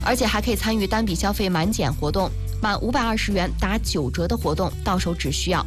而且还可以参与单笔消费满减活动，满520元打9折的活动，到手只需要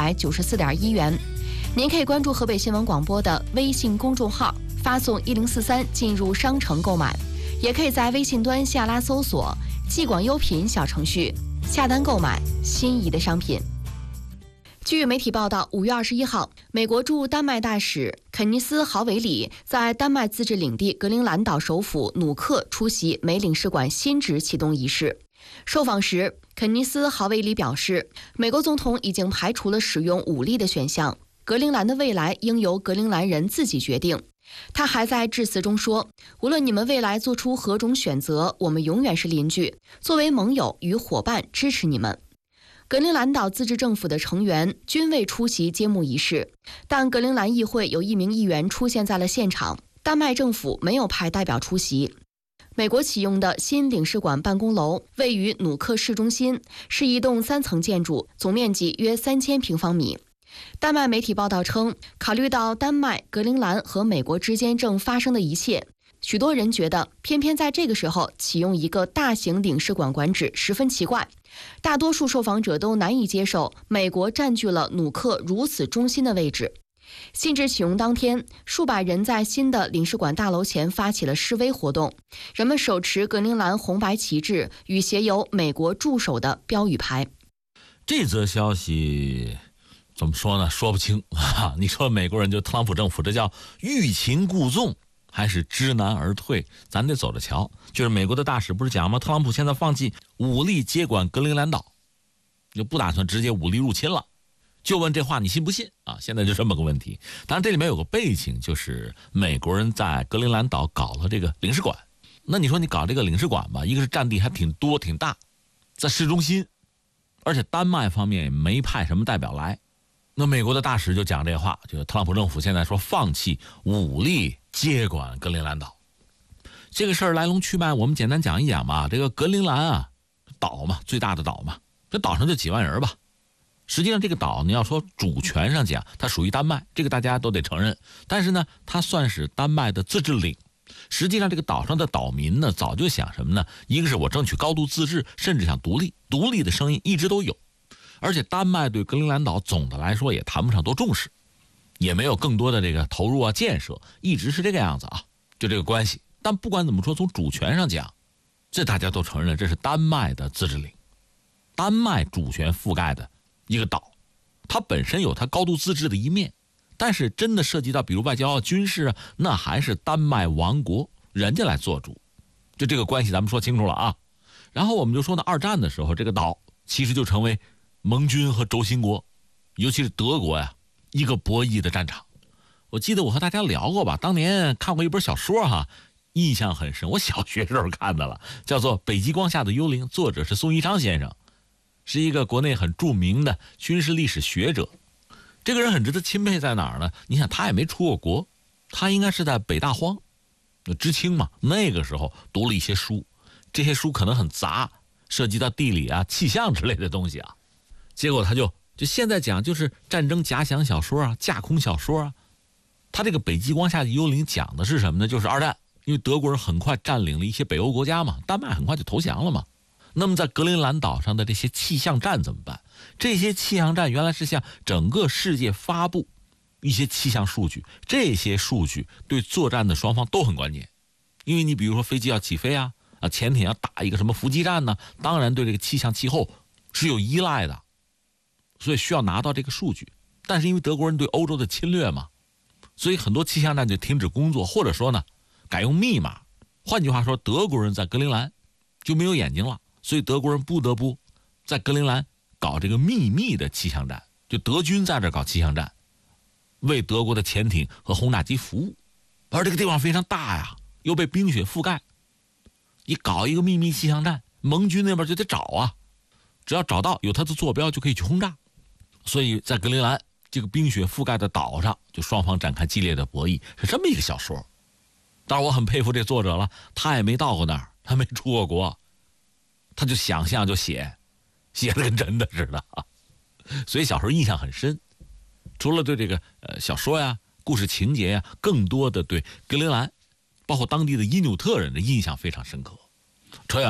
494.1元。您可以关注河北新闻广播的微信公众号，发送1043进入商城购买，也可以在微信端下拉搜索既广优品小程序，下单购买心仪的商品。据媒体报道，5月21号，美国驻丹麦大使肯尼斯·豪维里在丹麦自治领地格陵兰岛首府努克出席美领事馆新址启动仪式。受访时，肯尼斯·豪维里表示，美国总统已经排除了使用武力的选项，格陵兰的未来应由格陵兰人自己决定。他还在致辞中说，无论你们未来做出何种选择，我们永远是邻居，作为盟友与伙伴支持你们。格陵兰岛自治政府的成员均未出席揭幕仪式，但格陵兰议会有1名议员出现在了现场，丹麦政府没有派代表出席。美国启用的新领事馆办公楼位于努克市中心，是一栋3层建筑，总面积约3000平方米。丹麦媒体报道称，考虑到丹麦、格陵兰和美国之间正发生的一切，许多人觉得偏偏在这个时候启用一个大型领事馆馆址十分奇怪。大多数受访者都难以接受美国占据了努克如此中心的位置。新址启用当天，数百人在新的领事馆大楼前发起了示威活动，人们手持格陵兰红白旗帜与写有美国驻守的标语牌。 这则消息怎么说呢？说不清啊！你说美国人就特朗普政府，这叫欲擒故纵还是知难而退？咱得走着瞧。就是美国的大使不是讲吗？特朗普现在放弃武力接管格陵兰岛，就不打算直接武力入侵了。就问这话你信不信啊？现在就这么个问题。当然这里面有个背景，就是美国人在格陵兰岛搞了这个领事馆。那你说你搞这个领事馆吧，一个是占地还挺多挺大，在市中心，而且丹麦方面也没派什么代表来。那美国的大使就讲这话，就是特朗普政府现在说放弃武力接管格陵兰岛。这个事儿来龙去脉我们简单讲一讲吧。这个格陵兰啊，岛嘛，最大的岛嘛，这岛上就几万人吧。实际上这个岛你要说主权上讲，它属于丹麦，这个大家都得承认。但是呢，它算是丹麦的自治领。实际上这个岛上的岛民呢，早就想什么呢？一个是我争取高度自治，甚至想独立，独立的声音一直都有。而且丹麦对格陵兰岛总的来说也谈不上多重视，也没有更多的这个投入啊建设，一直是这个样子啊，就这个关系。但不管怎么说，从主权上讲，这大家都承认这是丹麦的自治领，丹麦主权覆盖的一个岛，它本身有它高度自治的一面，但是真的涉及到比如外交啊、军事啊，那还是丹麦王国人家来做主。就这个关系咱们说清楚了啊。然后我们就说呢，二战的时候这个岛其实就成为盟军和轴心国，尤其是德国呀，一个博弈的战场。我记得我和大家聊过吧，当年看过一本小说哈，印象很深，我小学时候看的了，叫做《北极光下的幽灵》，作者是宋一昌先生，是一个国内很著名的军事历史学者。这个人很值得钦佩在哪儿呢？你想他也没出过国，他应该是在北大荒，知青嘛，那个时候读了一些书，这些书可能很杂，涉及到地理啊、气象之类的东西啊。结果他就现在讲就是战争假想小说啊、架空小说啊。他这个《北极光下的幽灵》讲的是什么呢？就是二战，因为德国人很快占领了一些北欧国家嘛，丹麦很快就投降了嘛。那么在格陵兰岛上的这些气象站怎么办？这些气象站原来是向整个世界发布一些气象数据，这些数据对作战的双方都很关键。因为你比如说飞机要起飞啊，潜艇要打一个什么伏击战呢，当然对这个气象气候是有依赖的，所以需要拿到这个数据。但是因为德国人对欧洲的侵略嘛，所以很多气象站就停止工作，或者说呢改用密码。换句话说，德国人在格陵兰就没有眼睛了，所以德国人不得不在格陵兰搞这个秘密的气象站，就德军在这搞气象站，为德国的潜艇和轰炸机服务。而这个地方非常大呀，又被冰雪覆盖，你搞一个秘密气象站，盟军那边就得找啊，只要找到有它的坐标就可以去轰炸。所以在格陵兰这个冰雪覆盖的岛上，就双方展开激烈的博弈，是这么一个小说。当然我很佩服这作者了，他也没到过那儿，他没出过国，他就想象就写得跟真的似的，所以小时候印象很深。除了对这个小说呀、故事情节呀，更多的对格陵兰包括当地的因纽特人的印象非常深刻。